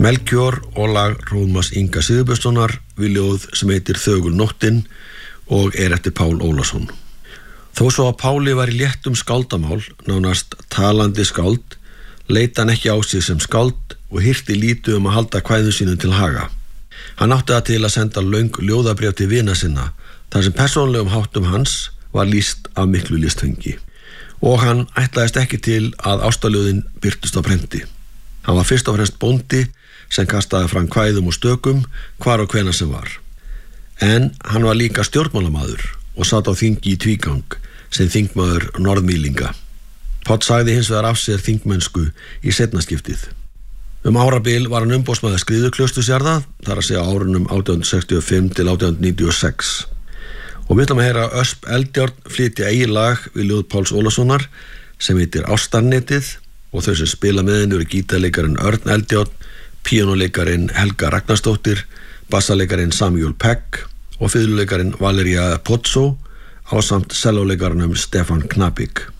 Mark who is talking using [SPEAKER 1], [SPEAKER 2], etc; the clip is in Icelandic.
[SPEAKER 1] Melkjör og lag Rómas Inga Sigurbjörnssonar við ljóð sem heitir Þögul nóttin og eftir Pál Ólafsson. Þó svo að Páli var í léttum skáldamál, nánast talandi skáld, leita hann ekki á sig sem skáld og hirti lítið að halda kvæðum sínum til haga. Hann átti það til að senda löng ljóðabréf til vina sinna, þar sem persónlegum háttum hans var lýst af miklu listfengi. Og hann ætlaðist ekki til að ástaljóðin birtust á prenti. Hann var fyrst og fremst bóndi sem kastaði fram kvæðum og stökum hvar og hvenær sem var. En hann var líka stjórnmálamaður og sat á þingi í tvígang sem þingmaður Norðmýlinga. Páll sagði hins vegar af sér þingmennsku í seinna skiptið. Árabil var hann umboðsmaður Skriðuklausturjarða, þar að segja árunum 1865 til 1896. Og við ætlum að heyra Ösp Eldjárn flytja eigin lag við ljóð Páls Ólafssonar sem heitir Ástarnetið, og þau sem spila með henni eru gítarleikarinn Örn Eldjárn, píanóleikarin Helga Ragnarsdóttir, bassaleikarin Samuel Pegg og fiðluleikarin Valeria Pozzo ásamt sellóleikaranum Stefán Knapik.